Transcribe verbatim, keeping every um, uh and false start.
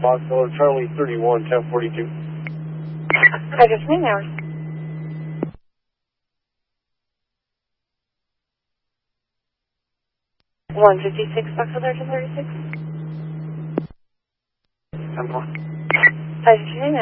Foxtrot, Charlie thirty-one, ten forty-two. Five fifteen hours. one fifty-six, Foxtrot, ten thirty-six. ten four. Five fifteen